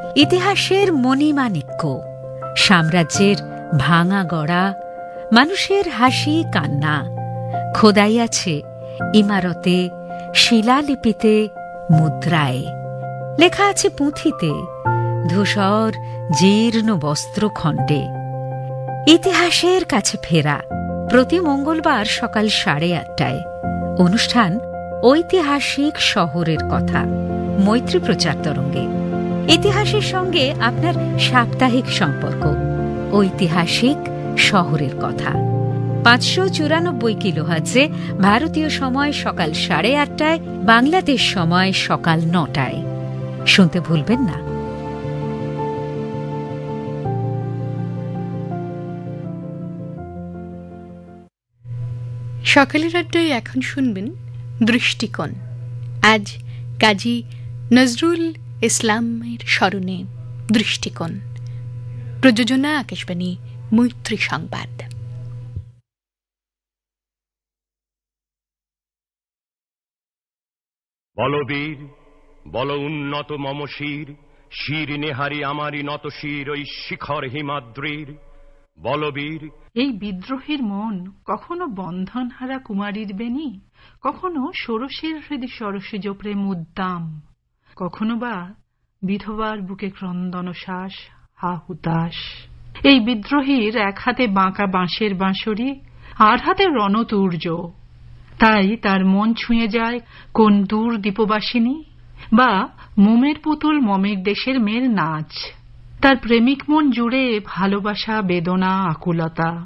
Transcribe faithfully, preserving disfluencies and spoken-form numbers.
ইতিহাসের মণিমাণিক্য, সাম্রাজ্যের ভাঙা গড়া, মানুষের হাসি কান্না খোদাই আছে ইমারতে, শিলালিপিতে, মুদ্রায়। লেখা আছে পুঁথিতে, ধূসর জীর্ণ বস্ত্রখণ্ডে। ইতিহাসের কাছে ফেরা প্রতি মঙ্গলবার সকাল সাড়ে আটটায়। অনুষ্ঠান ঐতিহাসিক শহরের কথা, মৈত্রী প্রচার তরঙ্গে। ইতিহাসের সঙ্গে আপনার সাপ্তাহিক সম্পর্ক, ঐতিহাসিক শহরের কথা। পাঁচশো চুরানব্বই কিলোহার্টজে ভারতীয় সময় সকাল সাড়ে আটটায়, বাংলাদেশ সময় সকাল নটায়। শুনতে ভুলবেন না। সকালের আড্ডায় এখন শুনবেন দৃষ্টিকোণ। আজ কাজী নজরুল ইসলামের স্মরণে দৃষ্টিকোণ। প্রযোজনা আকাশবাণী মৈত্রী সংবাদ। বলবীর বল উন্নত মম শির, শির নেহারি আমারি নত শির ওই শিখর হিমাদ্রির। বলবীর এই বিদ্রোহের মন কখনো বন্ধনহারা কুমারীর বেনি, কখনো ষোড়শীর হৃদি সরসিজ প্রেম উদ্দাম, কখনো বা বিধবার বুকে ক্রন্দন শ্বাস হা হুতাশ। এই বিদ্রোহীর এক হাতে বাঁকা বাঁশের বাঁশরি, আর হাতে রণতুর্য। তাই তার মন ছুঁয়ে যায় কোন দূর দ্বীপবাসিনী, বা মোমের পুতুল মমের দেশের মেয়ের নাচ। তার প্রেমিক মন জুড়ে ভালোবাসা, বেদনা, আকুলতা।